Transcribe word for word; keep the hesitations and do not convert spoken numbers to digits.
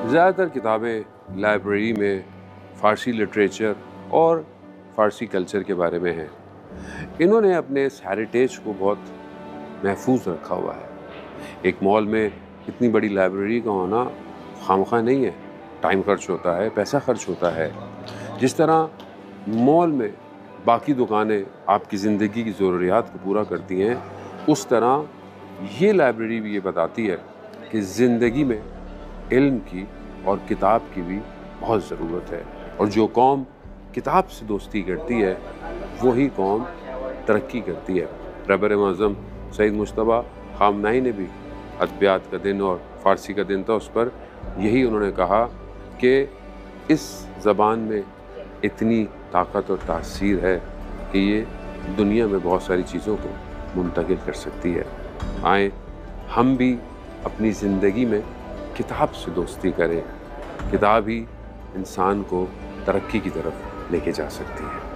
ज़्यादातर किताबें लाइब्रेरी में फ़ारसी लिटरेचर और फ़ारसी कल्चर के बारे में हैं। इन्होंने अपने इस हेरिटेज को बहुत महफूज रखा हुआ है। एक मॉल में इतनी बड़ी लाइब्रेरी का होना खामखा नहीं है, टाइम खर्च होता है, पैसा खर्च होता है। जिस तरह मॉल में बाकी दुकानें आपकी ज़िंदगी की ज़रूरियात को पूरा करती हैं, उस तरह ये लाइब्रेरी भी ये बताती है कि ज़िंदगी में इल्म की और किताब की भी बहुत ज़रूरत है, और जो कौम किताब से दोस्ती करती है वही कौम तरक्की करती है। रहबर मुअज़्ज़म सैयद मुज्तबा ख़ामनई ने भी अदबियात का दिन और फ़ारसी का दिन था, उस पर यही उन्होंने कहा कि इस ज़बान में इतनी ताकत और तासीर है कि ये दुनिया में बहुत सारी चीज़ों को मुंतकिल कर सकती है। आए हम भी अपनी ज़िंदगी में किताब से दोस्ती करें। किताब ही इंसान को तरक्की की तरफ लेके जा सकती है।